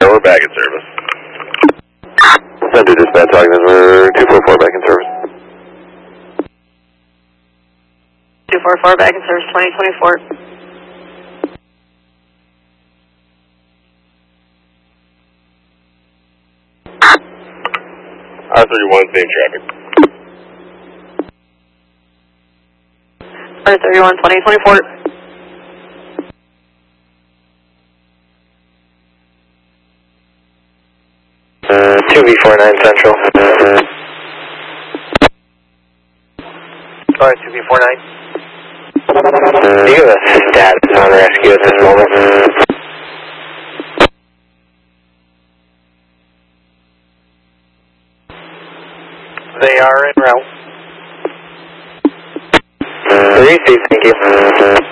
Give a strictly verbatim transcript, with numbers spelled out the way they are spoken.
we're back in service. Center dispatch, talking number two four four, back in service. two four four, back in service, twenty twenty-four. R thirty-one, same traffic. R thirty-one, twenty twenty-four. Uh, two B four nine Central. Alright, two B four nine. Do you have a status on rescue at this moment? They are en route. Receive, thank you.